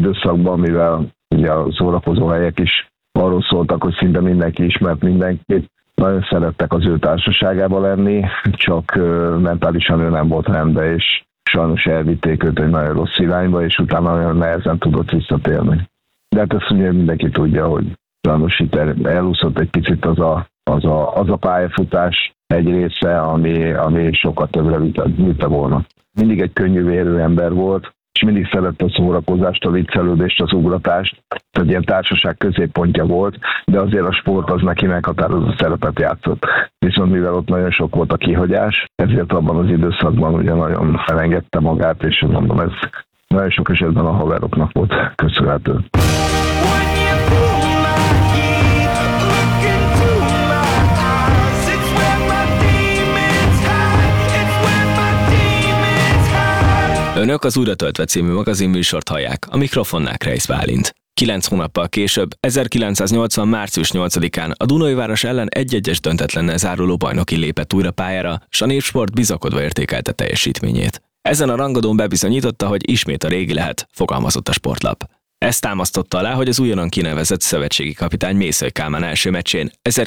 időszakban, mivel ugye a szórakozó helyek is arról szóltak, hogy szinte mindenki ismert mindenkit, nagyon szerettek az ő társaságába lenni, csak mentálisan ő nem volt rendben, és sajnos elvitték őt egy nagyon rossz irányba, és utána nagyon nehezen tudott visszatérni. De hát ezt ugye mindenki tudja, hogy sajnos itt elúszott egy picit az a pályafutás egy része, ami sokkal többre vitte volna. Mindig egy könnyűvérű ember volt, és mindig szerette a szórakozást, a viccelődést, az ugratást, tehát ilyen társaság középpontja volt, de azért a sport az neki meghatározó szerepet játszott. Viszont mivel ott nagyon sok volt a kihagyás, ezért abban az időszakban ugye nagyon elengedte magát, és mondom, ez nagyon sok esetben a haveroknak volt köszönhető. Önök az Újra töltve című magazinműsort hallják, a mikrofonnál Kreisz Bálint. 9 hónappal később, 1980. március 8-án a Dunaújváros ellen 1-1-es döntetlennel záruló bajnoki lépett újra pályára, s a Népsport bizakodva értékelte teljesítményét. Ezen a rangadón bebizonyította, hogy ismét a régi lehet, fogalmazott a sportlap. Ezt támasztotta alá, hogy az újonnan kinevezett szövetségi kapitány Mészöly Kálmán első meccsén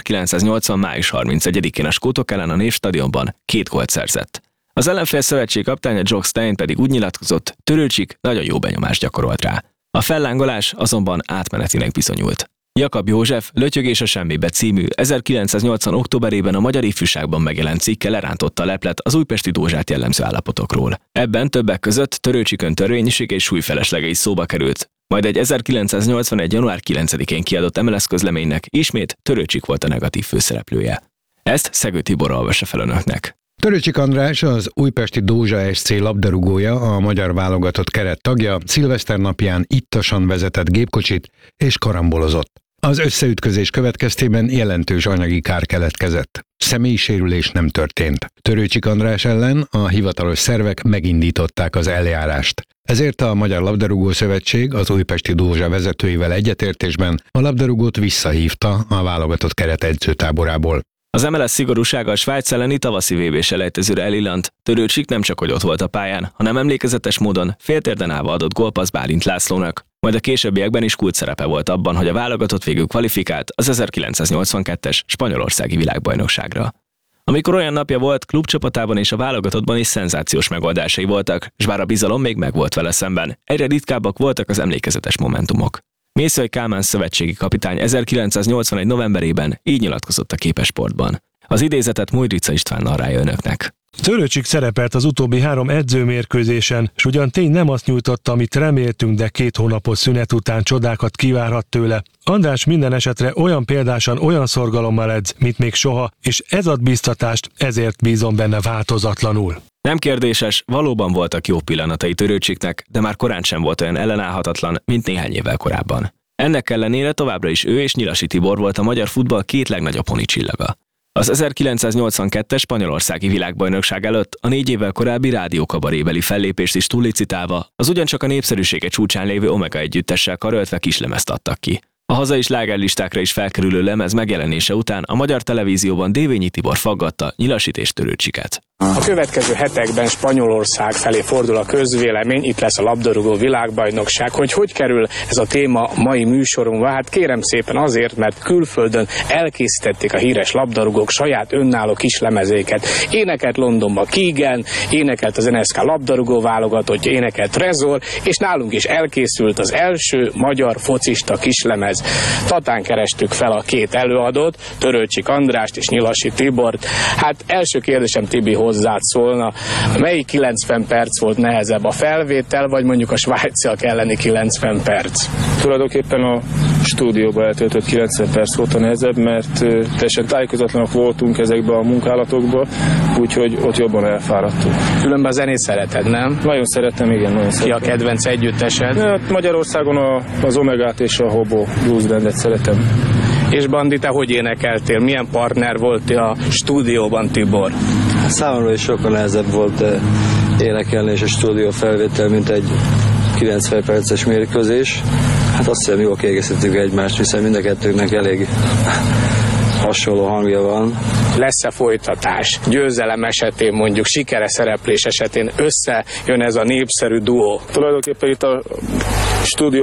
1980. május 31-én a skótok ellen a Névstadionban 2 gólt szerzett. Az ellenfél szövetségi kapitánya Jock Stein pedig úgy nyilatkozott, Törőcsik nagyon jó benyomást gyakorolt rá. A fellángolás azonban átmenetinek bizonyult. Jakab József Lötyögés a semmibe című 1980. októberében a Magyar Ifjúságban megjelent cikke lerántotta a leplet az újpesti Dózsát jellemző állapotokról. Ebben többek között Törőcsikön törvényisége és súlyfeleslege is szóba került. Majd egy 1981. január 9-én kiadott MLS közleménynek ismét Törőcsik volt a negatív főszereplője. Ezt Szegő Tibor olvassa fel önöknek. Törőcsik András, az újpesti Dózsa SC labdarúgója, a magyar válogatott keret tagja, szilveszter napján ittasan vezetett gépkocsit és karambolozott. Az összeütközés következtében jelentős anyagi kár keletkezett. Személyi sérülés nem történt. Törőcsik András ellen a hivatalos szervek megindították az eljárást. Ezért a Magyar Labdarúgó Szövetség az újpesti Dózsa vezetőivel egyetértésben a labdarúgót visszahívta a válogatott keret edzőtáborából. Az MLS szigorúsága a Svájc elleni tavaszi VB-selejtezőre elillant. Törőcsik nem csak hogy ott volt a pályán, hanem emlékezetes módon féltérden állva adott gólpassz Bálint Lászlónak. Majd a későbbiekben is kult szerepe volt abban, hogy a válogatott végül kvalifikált az 1982-es spanyolországi világbajnokságra. Amikor olyan napja volt, klubcsapatában és a válogatottban is szenzációs megoldásai voltak, s bár a bizalom még megvolt vele szemben, egyre ritkábbak voltak az emlékezetes momentumok. Mészöly Kálmán szövetségi kapitány 1981. novemberében így nyilatkozott a Képesportban. Az idézetet Mújrica István narrálja önöknek. Törőcsik szerepelt az utóbbi 3 edzőmérkőzésen, s ugyan tény nem azt nyújtotta, amit reméltünk, de 2 hónapos szünet után csodákat kivárhat tőle. András minden esetre olyan példásan, olyan szorgalommal edz, mint még soha, és ez ad biztatást, ezért bízom benne változatlanul. Nem kérdéses, valóban voltak jó pillanatai Törőcsiknek, de már korán sem volt olyan ellenállhatatlan, mint néhány évvel korábban. Ennek ellenére továbbra is ő és Nyilasi Tibor volt a magyar futball 2 legnagyobb honicsillaga. Az 1982-es spanyolországi világbajnokság előtt a 4 évvel korábbi rádiókabarébeli fellépést is túllicitálva az ugyancsak a népszerűsége csúcsán lévő Omega együttessel karöltve kislemezt adtak ki. A hazai slágerlistákra is felkerülő lemez megjelenése után a magyar televízióban Dévényi Tibor faggatta Nyilasit és Törőcsiket. A következő hetekben Spanyolország felé fordul a közvélemény, itt lesz a labdarúgó világbajnokság, hogy kerül ez a téma mai műsorunkba. Hát kérem szépen azért, mert külföldön elkészítették a híres labdarúgók saját önálló kis lemezéket. Énekelt Londonba Keegan, énekelt az NSK labdarúgó válogatottja, énekelt Trezor, és nálunk is elkészült az első magyar focista kislemez. Tatán kerestük fel a 2 előadót, Törőcsik Andrást és Nyilasi Tibort. Hát első kérdésem, Tibi, hozzád szólna, melyik 90 perc volt nehezebb, a felvétel, vagy mondjuk a svájciak elleni 90 perc? Tulajdonképpen a stúdióban eltöltött 90 perc volt a nehezebb, mert teljesen tájékozatlanok voltunk ezekben a munkálatokban, úgyhogy ott jobban elfáradtunk. Különben a zenét szereted, nem? Nagyon szeretem, igen, nagyon szeretem. Ki a kedvenc együttesed? Hát Magyarországon az Omegát és a Hobo Blues Bandet szeretem. És Bandi, te hogy énekeltél? Milyen partner volt a stúdióban, Tibor? Számomra is sokkal nehezebb volt énekelni és a stúdió felvétel, mint egy 90 perces mérkőzés. Hát azt hiszem, jól kiegészítjük egymást, hiszen mind a kettőnknek elég hasonló hangja van. Lesz-e folytatás? Győzelem esetén, mondjuk sikeres szereplés esetén összejön ez a népszerű duó? Tulajdonképpen itt a stúdió